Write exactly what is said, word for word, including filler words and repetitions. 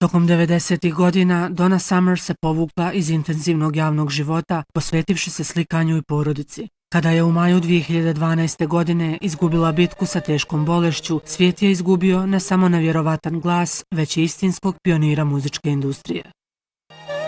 Tokom devedesetih godina Donna Summer se povukla iz intenzivnog javnog života, posvetivši se slikanju i porodici. Kada je u maju dvije hiljade dvanaeste. godine izgubila bitku sa teškom bolešću, svijet je izgubio ne samo nevjerovatan glas, već i istinskog pionira muzičke industrije.